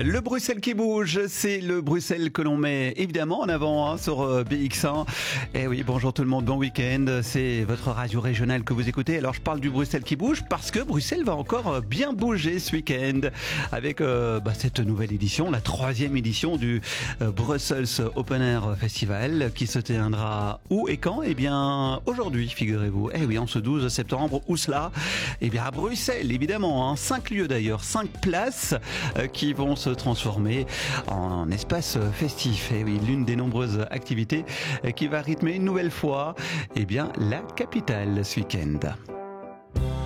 Le Bruxelles qui bouge, c'est le Bruxelles que l'on met évidemment en avant sur BX1. Eh oui, bonjour tout le monde, bon week-end. C'est votre radio régionale que vous écoutez. Alors je parle du Bruxelles qui bouge parce que Bruxelles va encore bien bouger ce week-end avec cette nouvelle édition, la 3e édition du Brussels Open Air Festival qui se tiendra où et quand? Eh bien aujourd'hui, figurez-vous. Eh oui, en ce 12 septembre, où cela? Eh bien à Bruxelles, évidemment. 5 lieux d'ailleurs, 5 places qui vont se transformer en espace festif. Et oui, l'une des nombreuses activités qui va rythmer une nouvelle fois, eh bien, la capitale ce week-end.